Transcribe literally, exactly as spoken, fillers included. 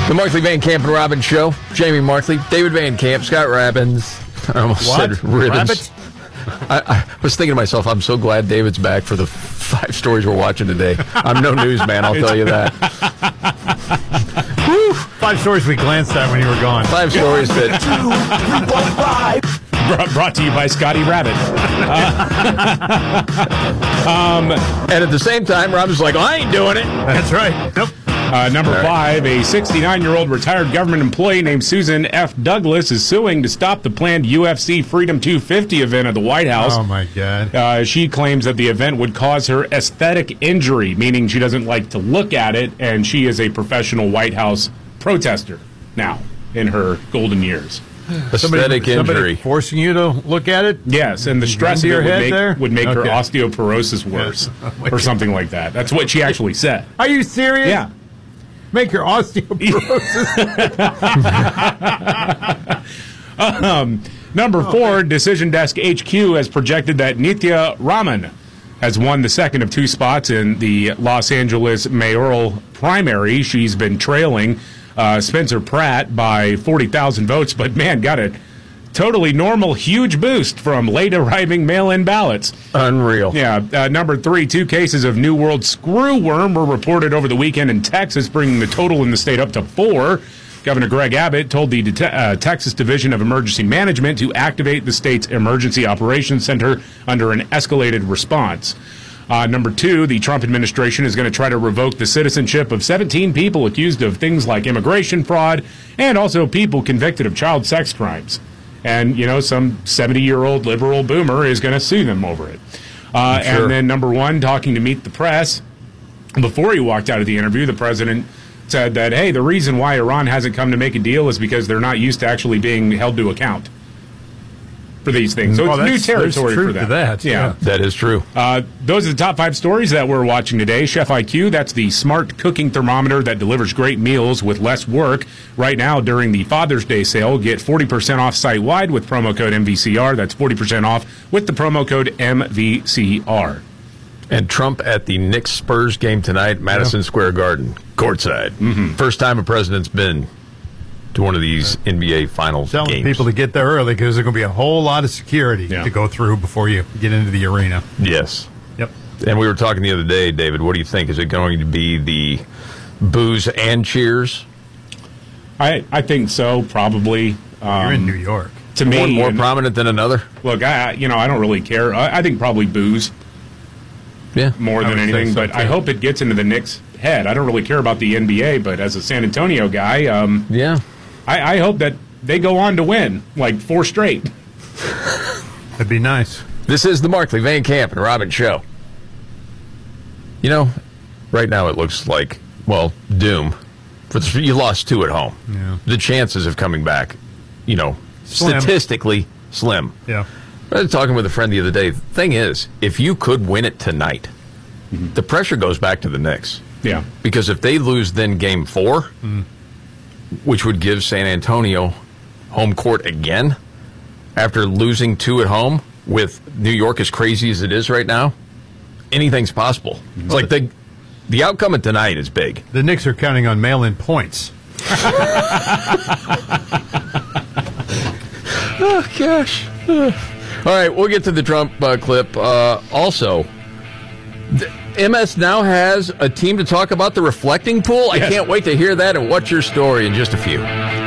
The Markley, Van Camp, and Robbins Show. Jamie Markley, David Van Camp, Scott Rabbins. I almost What? said Ribbons. Rabbit? I, I was thinking to myself, I'm so glad David's back for the five stories we're watching today. I'm no newsman, I'll tell you that. Whew. Five stories we glanced at when you were gone. Five stories that... Brought, brought to you by Scotty Rabbit. Uh, um, and at the same time, Rob was like, oh, I ain't doing it. That's right. Nope. Uh, number Right. five, a sixty-nine-year-old retired government employee named Susan F. Douglas is suing to stop the planned U F C Freedom two fifty event at the White House. Oh, my God. Uh, she claims that the event would cause her aesthetic injury, meaning she doesn't like to look at it, and she is a professional White House protester now in her golden years. Aesthetic somebody, injury. Somebody forcing you to look at it? Yes, and the stress Gun of to it your would head make, there? would make her Okay. osteoporosis worse, Oh, my or God. something like that. That's what she actually said. Are you serious? Yeah. Make your osteoporosis. um, number four, Decision Desk H Q has projected that Nithya Raman has won the second of two spots in the Los Angeles mayoral primary. She's been trailing uh, Spencer Pratt by forty thousand votes, but man, got a totally normal huge boost from late arriving mail-in ballots. Unreal. Yeah. Uh, number three, two cases of New World screwworm were reported over the weekend in Texas, bringing the total in the state up to four. Governor Greg Abbott told the Det- uh, Texas Division of Emergency Management to activate the state's Emergency Operations Center under an escalated response. Uh, number two, the Trump administration is going to try to revoke the citizenship of seventeen people accused of things like immigration fraud and also people convicted of child sex crimes. And, you know, some seventy-year-old liberal boomer is going to sue them over it. Uh, Sure. And then number one, talking to Meet the Press, before he walked out of the interview, the president said that, hey, the reason why Iran hasn't come to make a deal is because they're not used to actually being held to account for these things. So Well, it's new that's- there's territory truth for them. to that, yeah. That is true. Uh, those are the top five stories that we're watching today. Chef I Q, that's the smart cooking thermometer that delivers great meals with less work. Right now, during the Father's Day sale, get forty percent off site-wide with promo code M V C R. That's forty percent off with the promo code M V C R. And Trump at the Knicks Spurs game tonight, Madison Square Garden, courtside. Mm-hmm. First time a president's been to one of these N B A Finals Telling games. people to get there early because there's going to be a whole lot of security Yeah. to go through before you get into the arena. Yes. Yep. And we were talking the other day, David, what do you think? Is it going to be the boos and cheers? I, I think so, probably. Um, You're in New York. To me, One more and- prominent than another? look, I you know I don't really care. I, I think probably booze Yeah. more I than would say anything, so, but I too. hope it gets into the Knicks' head. I don't really care about the N B A, but as a San Antonio guy, um, Yeah. I, I hope that they go on to win like four straight. That'd be nice. This is the Markley, Van Camp, and Robbins Show. You know, right now it looks like, well, doom. For the, you lost two at home. Yeah. The chances of coming back, you know, Slim. statistically slim. Yeah. I was talking with a friend the other day. The thing is, if you could win it tonight, the pressure goes back to the Knicks. Yeah, Because if they lose then game four, which would give San Antonio home court again, after losing two at home with New York as crazy as it is right now, anything's possible. It's like the, the outcome of tonight is big. The Knicks are counting on mail-in points. Oh, gosh. All right, we'll get to the Trump uh, clip. Uh, also, the M S now has a team to talk about the reflecting pool. I Yes. can't wait to hear that, and what's your story in just a few.